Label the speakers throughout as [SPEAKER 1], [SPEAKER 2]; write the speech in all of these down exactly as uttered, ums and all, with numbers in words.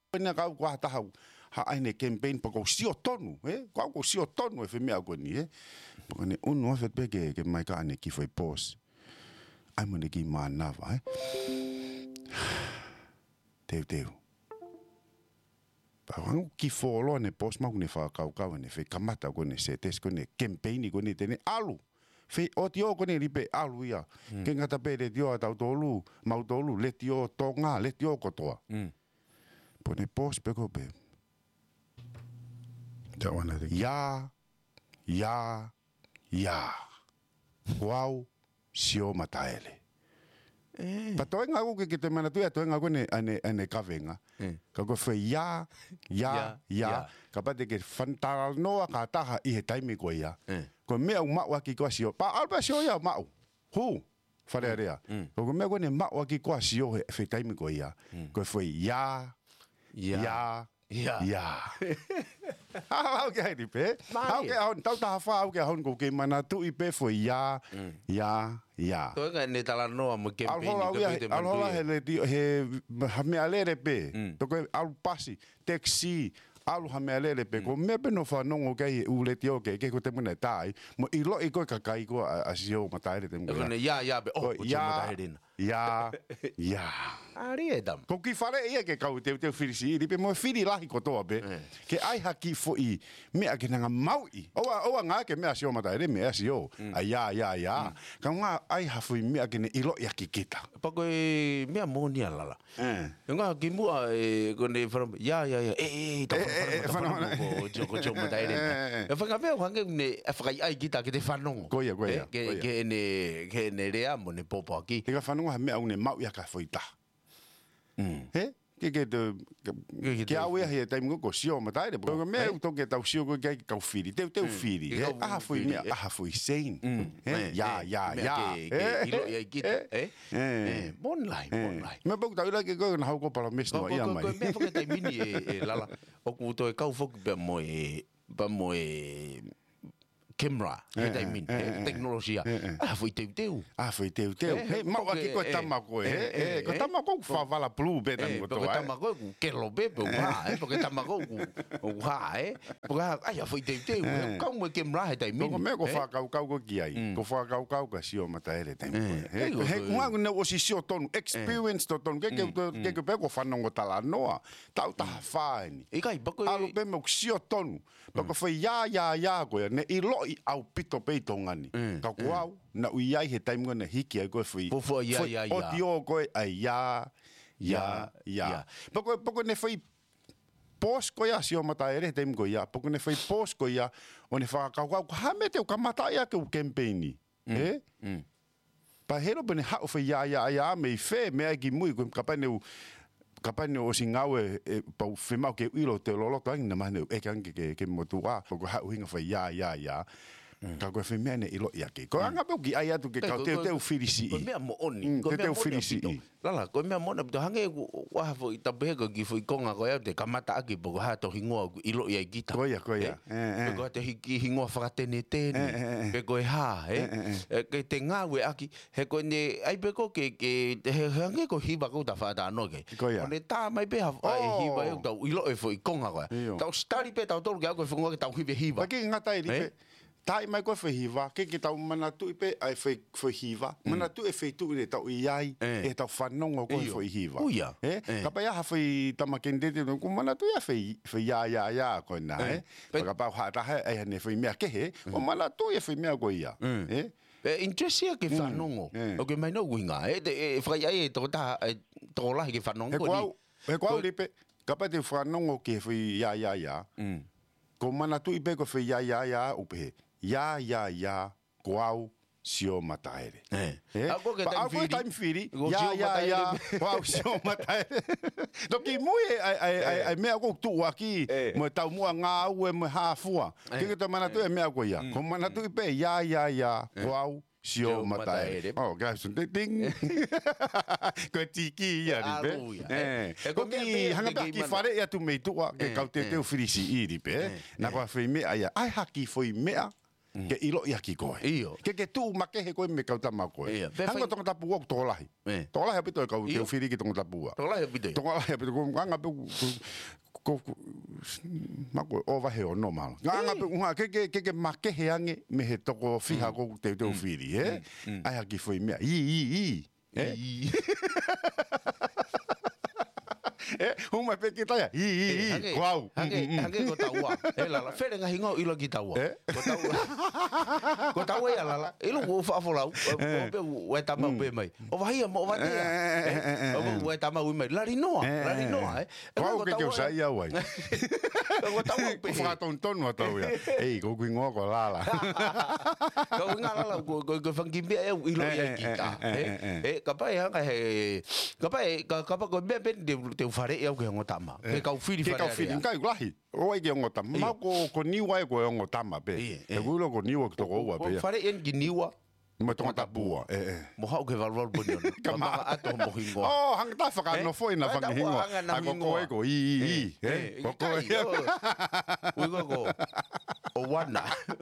[SPEAKER 1] pena kau kwa ta hau ha ai ne campaign pa ko sio tonu eh kwa ko sio tonu e fe me ko ni eh ko ne un no fe pe ke ke mai ka ne ki foi pos ai mo ne ki ma na va eh teu teu pa wang ki folo ne pos ma ne fa kau kau ne fe kamata ko ne se tes ko ne campaign ko ne tene alu fe o tio ko ne ripe alu ia ke ngata pe de tio ta tolu mau tolu le tio tonga le tio ko toa pone pos pe ko pe that one I think ya ya ya wow sio mataele eh pa to nga ko ke te mana tu ya to nga ko ne ane ane kavenga ka ko fe ya ya ya ka pa de ke fantal no ka ta ha i he taimi ko ya ko me au ma wa ki ko sio pa alba sio ya ma hu fare area ko me ko ne ma wa ki ko sio fe taimi ko ya ko fe ya ya ya ya How ke hai pe how ke on tau ta fa how ke on ko ke mana tu i pe foi ya ya ya
[SPEAKER 2] to nga ne tala no mo ke pe
[SPEAKER 1] ni ke pe al hola he le he ha me alere pe to ko al pasi taxi al ha me alere pe ko me pe no fa no ke u le tio ke ke ko te mona tai mo i lo i ko ka kai ko a sio matai te mo
[SPEAKER 2] ya ya be oh
[SPEAKER 1] ya ya ya
[SPEAKER 2] ari edam
[SPEAKER 1] ko ki fare ia ke kau te te firisi ri pe mo firi lahi ko toa be ke ai haki fo i me a ke nga mau i o o nga ke me asio mata re me asio a ya ya ya ka nga ai ha fo i me a ke ne ilo ya ki kita
[SPEAKER 2] pa ko me mo ni ala nga ki mu ko ne from ya ya ya e e fa no ko jo ko jo mata re fa nga be nga ne fa ai kita ke te fa no
[SPEAKER 1] ko ya ko ya
[SPEAKER 2] ke ke ne ke ne re amo ne popo aquí
[SPEAKER 1] te ka fa no ha me a ne mau ya ka fo ita he ke ke te ke awe he tai mo ko sio matai de ko me to ke tau sio ko ke ka firi te te firi he a foi me a foi sein he ya ya ya
[SPEAKER 2] ilo ya kita eh eh bon lai bon lai
[SPEAKER 1] me po tau la ke ko na ko para mes no ia mai
[SPEAKER 2] ko me fo ke tai mini e lala o ku to e ka fo pe mo e pa mo e camera he tai min tecnologia ah foi teu teu
[SPEAKER 1] ah foi teu teu he mau aqui ko tama ko he ko tama ko fa vala plu be tan ko to
[SPEAKER 2] ko tama ko que lo be pe ha eh porque tama ko o ha eh porque ai foi teu teu ka mo camera he tai min
[SPEAKER 1] ko me ko fa kau kau ko ki ai ko fa kau kau ka sio mata ele tem he he mo no o si sio ton experience to ton ke ke ke ke pe ko fa no tala noa tau ta fa ni
[SPEAKER 2] e kai ba ko
[SPEAKER 1] alu be mo sio ton ba ko fa ya ya ya ko ne i lo i au pito peito ngani ka kuau na uiai he time ngone hiki ai ko foi
[SPEAKER 2] fo ya ya ya
[SPEAKER 1] o dio ko ai ya ya ya poko poko ne foi pos ko ya sio mata ere time ko ya poko ne foi pos ko ya o ne fa ka ka ha mete o ka mata ya ke o campaign eh pa hero bene ha o foi ya ya ya me fe me ai ki mui ko ka pa ne kapane o singawe pa fema ke ilo te lolo tang na mane e kan ke ke motua ko ha uinga fa ya ya ya ka ko fema ne ilo ya ke ko anga pe ki aya tu ke ka te te filisi
[SPEAKER 2] ko me mo oni
[SPEAKER 1] ko te filisi
[SPEAKER 2] la la ko me mo na to hange wa fo ita be ko ki fo konga ko ya te kamata aki po ha to hingo ilo ya gita
[SPEAKER 1] ko ya ko ya
[SPEAKER 2] ko te hiki hingo fa tenete pe ko ha e ke te ngawe aki he ko ne ai pe ko ke ke hange ko hiba ko ta fa ta no ke ne ta mai pe ha hiba yo to ilo e fo konga ko ta stari pe ta to ko fo ngo ke ta hiba hiba
[SPEAKER 1] ke ngata ri tai mai ko fe hiva ke ke tau mana tu pe ai fe fe hiva mana tu e fe tu le tau iai e tau fanongo ko fe hiva eh ka pa ya ha fe tamakende te ko mana tu ya fe fe ya ya ya ko na eh ka pa ha ta ha ne fe me ke he o mana tu e fe me ko ia eh
[SPEAKER 2] e interesia ke fanongo o ke mai no winga e e fa ya e to ta to la ke fanongo
[SPEAKER 1] ko e ko le pe ka pa te fanongo ke fe ya ya ya ko mana tu pe ko fe ya ya ya o pe ya ya ya kwau sio mataere
[SPEAKER 2] eh ako ke
[SPEAKER 1] time firi ya ya ya kwau sio mataere do ki mui ai ai ai me ako tu aki mo tau mo nga u mo ha fua ke ke mana tu e me ako ya ko mana tu pe ya ya ya kwau sio mataere oh guys ding ding ko tiki ya ri eh ko ki hanga pa ki fare ya tu me tu ke ka te te firisi iri pe na ko fe me ai ai haki foi me ke ilo ia ki koe. Ke ke tu make he koe me kau tama koe. Hanga tonga tapu o to lahi. To lahi apito e kau te ufiri ki tonga tapu.
[SPEAKER 2] To lahi apito.
[SPEAKER 1] To lahi apito ko anga pe ko mako o va he o no mal. Anga pe unha ke ke ke make he ange me he toko fiha ko te te ufiri, eh? Ai aki foi mea. I i i. Eh? Eh, uma pe ki taia. I i i. Wow.
[SPEAKER 2] Hage hage ko taua. E la la fere nga hingo ilo ki taua. Ko taua. Ko taua ya la la. Ilo wo fa fa la. O pe o tama pe mai. O va ia mo va ia. O o tama u mai. La rinoa, la rinoa, eh.
[SPEAKER 1] Wow ke ke sa ia wai.
[SPEAKER 2] Ko taua pe.
[SPEAKER 1] Fa ton ton wa tau ya. Ei, ko kuingo ko la la.
[SPEAKER 2] Ko nga la la ko ko fangi be ilo ia ki ta. Eh, eh kapai hanga he. Kapai kapai ko be be te fare e au ke ngotama ke kau firi fare
[SPEAKER 1] ke kau firi kai lahi o ai ke ngotama ma ko ko niwa e ko ngotama pe e gulo ko niwa ko ko wa pe
[SPEAKER 2] fare en ki niwa
[SPEAKER 1] mo tonga tapua e e
[SPEAKER 2] mo hau ke valval bonion kama ato mo hingo
[SPEAKER 1] oh hang ta fa no foi na fa hingo a ko ko e ko i i e ko ko
[SPEAKER 2] we go go o wana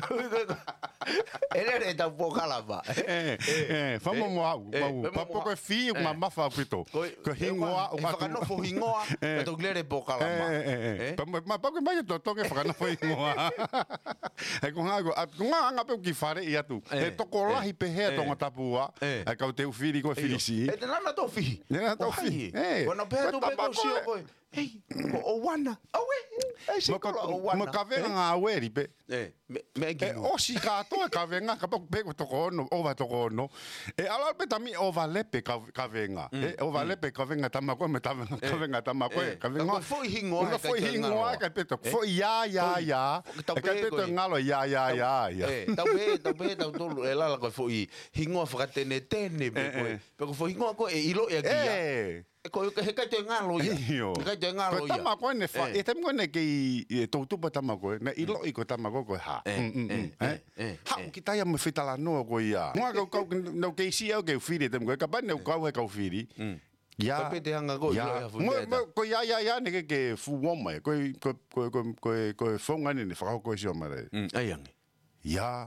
[SPEAKER 2] ele re ta pokala ba
[SPEAKER 1] eh eh fa mo mo pa po ko fi ma ma fa pito ko hingo o
[SPEAKER 2] fa no fo hingo e to glere pokala ba
[SPEAKER 1] eh ma pa ko mai to to ke fa no fo hingo e ko hago a nga nga pe ki fare ia tu e to ko lahi pe he tonga tapua e kau te ufiri ko filisi
[SPEAKER 2] e te nana to fi
[SPEAKER 1] nana to fi eh
[SPEAKER 2] ona pe to pe ko si ko ei o wana awe e si ko o wana
[SPEAKER 1] mo ka venga nga aweri pe
[SPEAKER 2] eh me ki
[SPEAKER 1] o si ka to ka venga ka pe ko to kono o va to kono e ala pe tami o va lepe ka venga e o va lepe ka venga tama ko me tama ka venga tama ko ka venga
[SPEAKER 2] foi hingo
[SPEAKER 1] ka foi hingo ka pe to foi ya ya ya ka pe to ngalo ya ya ya ya
[SPEAKER 2] ta pe ta pe ta to ela la ko foi hingo fa tene tene pe ko pe ko foi hingo ko e ilo e kia ko ke ka te ngalo ia ka te ngalo ia
[SPEAKER 1] tama ko ne fa e tamo ne ke to tu pa tama ko na ilo i ko tama ko ko ha eh ha ki ta ia me fitala no ko ia mo ko no ke si o ke firi tamo ko ka pa ne ko ka firi ya
[SPEAKER 2] pe te hanga ko
[SPEAKER 1] ya mo ko ya ya ya ne ke ke fu wo mai ko ko ko ko ko fonga ne fa ko si o mare
[SPEAKER 2] ai yang
[SPEAKER 1] ya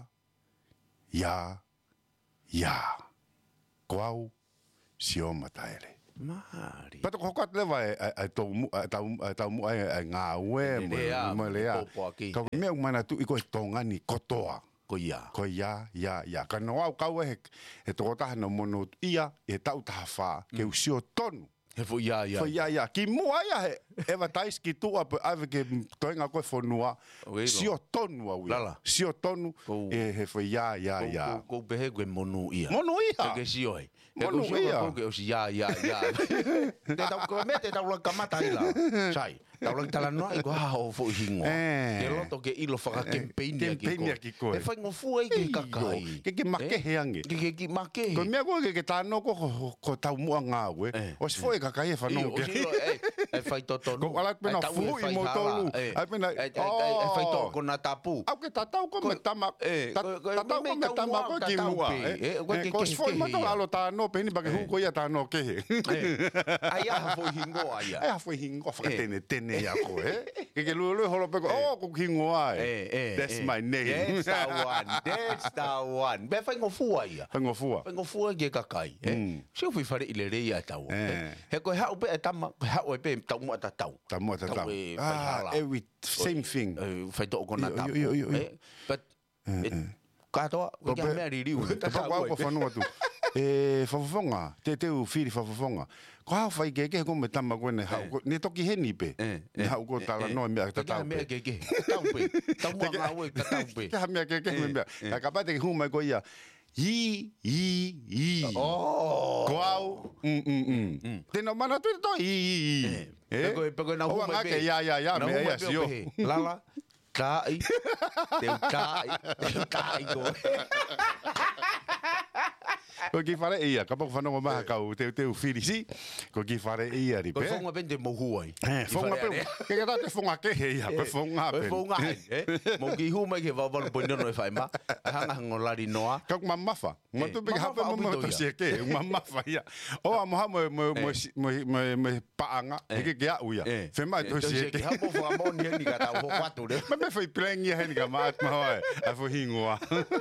[SPEAKER 1] ya ya ko si o mataele
[SPEAKER 2] Mari.
[SPEAKER 1] Pato ko kat leva ai to ta ta mu ai nga we mo le ya. Ka me mana tu i ko tonga ni kotoa.
[SPEAKER 2] Ko ia.
[SPEAKER 1] Ko ia ya ya. Ka no au ka we e to ta no mono ia e tau ta fa ke usio tonu.
[SPEAKER 2] He fo ia ia.
[SPEAKER 1] Fo ia ia. Ki mo ai e va tais ki tu ave ke toinga ko fonua. Sio tonu au. Sio tonu e he fo ia ia ia.
[SPEAKER 2] Ko behe ko monu ia.
[SPEAKER 1] Monu ia.
[SPEAKER 2] Ke sio ai.
[SPEAKER 1] Monu ia.
[SPEAKER 2] Ko ke o si ya ya ya. Te tau ko mete tau la kamata ila. Sai. Tau lang tala no ko ha o fo hingo. Ke loto ke ilo fa campaign
[SPEAKER 1] ki ko.
[SPEAKER 2] E fa ngo fu ai ke kakai.
[SPEAKER 1] Ke ke make heange.
[SPEAKER 2] Ke ke make.
[SPEAKER 1] Ko me ko ke tano ko ko tau mu nga we. O se foi kakai e fa no ke.
[SPEAKER 2] E fai toto no.
[SPEAKER 1] Ko ala pena fu i mo tolu. Ai pena
[SPEAKER 2] e fai to ko na tapu.
[SPEAKER 1] Au ke tatau ko me tama. Tatau ko me tama ko ki mua. Ko se foi mo to alo tano peni ba ke hu ko ia tano ke.
[SPEAKER 2] Ai a foi hingo ai.
[SPEAKER 1] Ai a foi hingo fa tene tene ya ko eh. Ke ke lu lu holo pe ko oh ko hingo ai. That's my name.
[SPEAKER 2] That's the one. That's the one. Be fai ngo fu ai.
[SPEAKER 1] Fai ngo fu.
[SPEAKER 2] Fai ngo fu ke kakai. Eh. Se fui fare ile re ia tau. He ko ha pe tama ha o pe tau mo ta tau.
[SPEAKER 1] Tau mo ta tau. Ah, every same thing.
[SPEAKER 2] Fai to ko na tau. But ka to ko ya me ri riu.
[SPEAKER 1] Ta ko ko fa no tu. E fafonga, te te u firi fafonga. Ko ha fai ke ke ko me tama ko ne ha ne toki heni pe. Ne ha ko tala no me ta ta.
[SPEAKER 2] Me ke ke. Tau pe. Tau mo nga we ta tau pe.
[SPEAKER 1] Ka me ke ke me. Ka ka pa te hu mai ko ia. I i i.
[SPEAKER 2] Oh.
[SPEAKER 1] Koau. Mm mm mm. Te no mana tu to i i.
[SPEAKER 2] Eh. Pego pego na hu mai
[SPEAKER 1] pe. Ya ya ya me ya sio.
[SPEAKER 2] La la. Tai. Te tai. Te tai ko.
[SPEAKER 1] Ko ki fare ia, ka pa whanonga maha kau te te ufirisi. Ko ki fare ia ri pe.
[SPEAKER 2] Ko fonga ben te mohu ai.
[SPEAKER 1] Eh, fonga pe. Ke ka te fonga ke he ia, pe fonga pe.
[SPEAKER 2] Pe fonga ai, eh. Mo ki hu mai ke va va poino no e fai ma. Hanga ngolari noa.
[SPEAKER 1] Ka ma mafa. Mo tu pe ha pe mo to se ke, ma mafa ia. O a mo ha mo mo mo mo mo paanga, ke ke a uia. Fe mai to se ke.
[SPEAKER 2] Ha mo fo mo ni ni ka ta ho kwatu le.
[SPEAKER 1] Ma me foi plengi he ni ka ma ma ai. A fo hingua.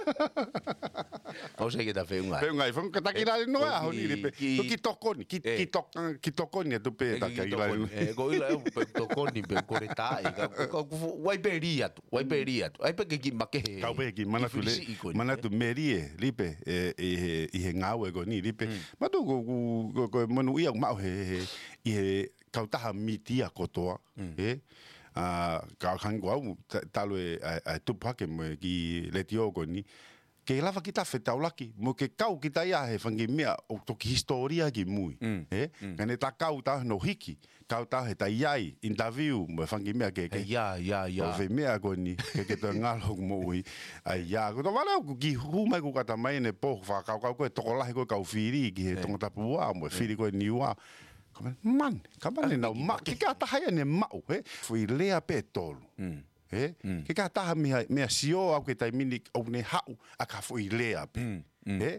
[SPEAKER 2] O se ke ta fe unga.
[SPEAKER 1] Fe unga, fo ka ta ki la no a ho ni pe. To ki tokoni, ki ki tok ki tokoni tu pe ta ki la.
[SPEAKER 2] Eh, go ila e pe tokoni pe ko re ta e ka wai peria tu, wai peria tu. Ai pe ke ki ma ke.
[SPEAKER 1] Ka pe ki mana tu le. Mana tu merie lipe e e i he ngau e go ni lipe. Ma tu go go go manu ia ma he i he kautaha mitia kotoa. Eh. Ah, ka hangua talo e a tupake mo ki le tiogo ni. Ke lava kita fetaulaki mo ke kau kita ia he fangi mea o to ki historia ki mui eh kane ta kau ta no hiki kau ta he ta iai interview mo fangi mea ke ke
[SPEAKER 2] ya ya ya
[SPEAKER 1] o ve mea ko ni ke ke to ngalo mo ui ai ya ko to wala ku ki hu mai ku kata mai ne po fa kau kau ko to la ko kau firi ki he tonga tapua mo firi ko ni wa man kamane na ma ke ka ta haia ne ma eh foi lea pe tolu eh ke ka taha me me sio au ke tai mini au ne hau a ka foi lea pe eh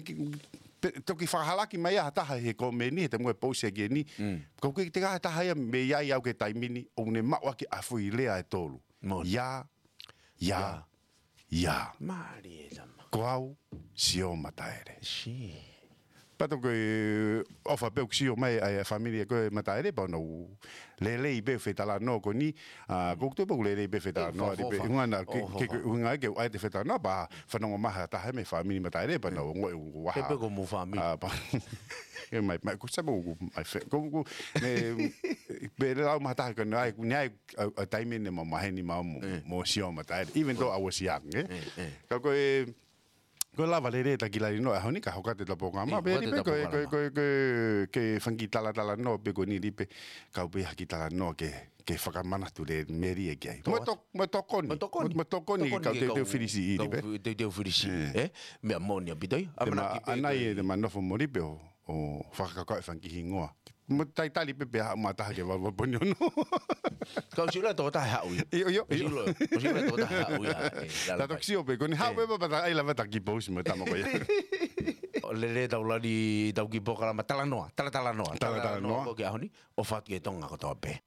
[SPEAKER 1] to ki fahalaki mai a taha he ko me ni te mo pose ke ni ko ke te ka taha me ia au ke tai mini au ne ma ke a foi lea e tolu ya ya ya
[SPEAKER 2] mari
[SPEAKER 1] ko au sio mataere
[SPEAKER 2] si
[SPEAKER 1] pato ko ofa pe sio mai a familia ko mataere pa no le le be fetala no ko ni a ko te po le le be fetala no ri pe ngana ke ke nga ke ai te fetala no pa fa no ma ta he me familia mataere pa no wa
[SPEAKER 2] pe ko mo familia
[SPEAKER 1] pa e mai mai ko sa mo mai fe ko ko ne be la ma ta ko nai nai a time ne ma ni ma mo sio mataere even though I was young eh ko ko ko lava le reta ki la no a honi ka hoka te tapo nga ma be ri pe ko ko ko ko ke fangi tala tala no pe ko ni ri pe ka pe ha ki tala no ke ke faka mana tu le meri e ke mo to mo to koni mo to koni ka te te filisi ri pe
[SPEAKER 2] te te filisi eh me amonia bidai
[SPEAKER 1] amana ki ana e de manofo mori pe o faka ka fangi hingoa mo tai tali pe pe ma ta ke va bonio no
[SPEAKER 2] ka si la to ta ha u
[SPEAKER 1] yo yo
[SPEAKER 2] si lo si la to ta ha u ya
[SPEAKER 1] la toxio pe con ha pe pa ta ai la va ta ki pos mo ta mo ko ya
[SPEAKER 2] le le ta ula di ta ki po kala ma tala noa tala tala noa
[SPEAKER 1] tala tala noa
[SPEAKER 2] ko ke ahoni o fat ke tonga ko to pe